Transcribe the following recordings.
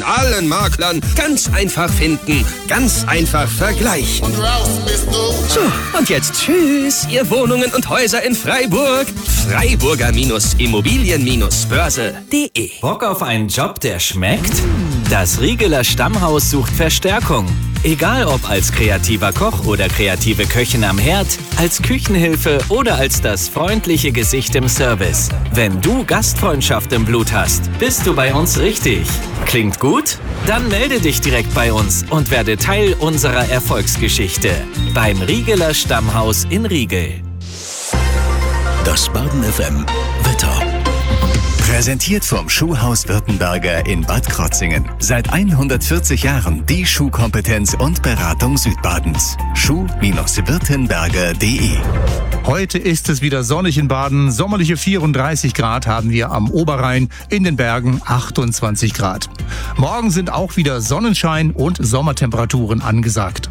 allen Maklern ganz einfach finden, ganz einfach vergleichen. Und raus bist du. So, und jetzt tschüss, ihr Wohnungen und Häuser in Freiburg. Freiburger-Immobilien-Börse.de. Bock auf einen Job, der schmeckt? Das Riegeler Stammhaus sucht Verstärkung. Egal ob als kreativer Koch oder kreative Köchin am Herd, als Küchenhilfe oder als das freundliche Gesicht im Service. Wenn du Gastfreundschaft im Blut hast, bist du bei uns richtig. Klingt gut? Dann melde dich direkt bei uns und werde Teil unserer Erfolgsgeschichte. Beim Riegeler Stammhaus in Riegel. Das Baden FM Wetter. Präsentiert vom Schuhhaus Württemberger in Bad Krotzingen. Seit 140 Jahren die Schuhkompetenz und Beratung Südbadens. Schuh-Württemberger.de. Heute ist es wieder sonnig in Baden. Sommerliche 34 Grad haben wir am Oberrhein, in den Bergen 28 Grad. Morgen sind auch wieder Sonnenschein und Sommertemperaturen angesagt.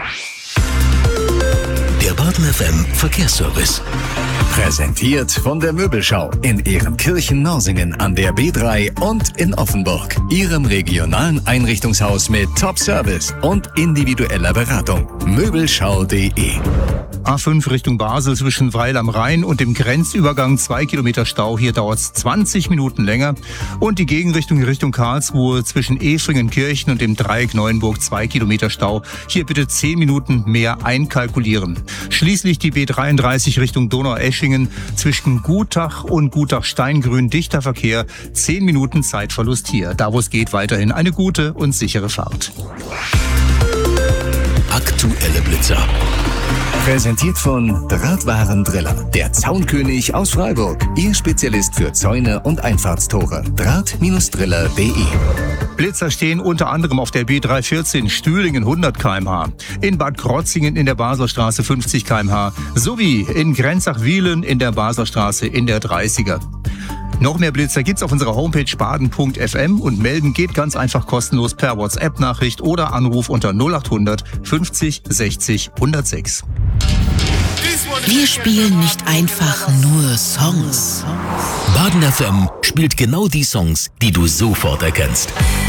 Der Baden FM Verkehrsservice. Präsentiert von der Möbelschau in Ehrenkirchen-Norsingen an der B3 und in Offenburg. Ihrem regionalen Einrichtungshaus mit Top-Service und individueller Beratung. Möbelschau.de. A5 Richtung Basel zwischen Weil am Rhein und dem Grenzübergang 2 Kilometer Stau. Hier dauert es 20 Minuten länger. Und die Gegenrichtung Richtung Karlsruhe zwischen Efringenkirchen und dem Dreieck Neuenburg 2 Kilometer Stau. Hier bitte 10 Minuten mehr einkalkulieren. Schließlich die B33 Richtung Donaueschingen zwischen Gutach und Gutach-Steingrün dichter Verkehr. 10 Minuten Zeitverlust hier. Da wo es geht, weiterhin eine gute und sichere Fahrt. Aktuelle Blitzer. Präsentiert von Drahtwarendriller, der Zaunkönig aus Freiburg. Ihr Spezialist für Zäune und Einfahrtstore. Draht-Driller.de. Blitzer stehen unter anderem auf der B314 Stühlingen 100 km/h, in Bad Krotzingen in der Baslerstraße 50 km/h sowie in Grenzach-Wielen in der Baslerstraße in der 30er. Noch mehr Blitzer gibt's auf unserer Homepage baden.fm und melden geht ganz einfach kostenlos per WhatsApp-Nachricht oder Anruf unter 0800 50 60 106. Wir spielen nicht einfach nur Songs. Baden FM spielt genau die Songs, die du sofort erkennst.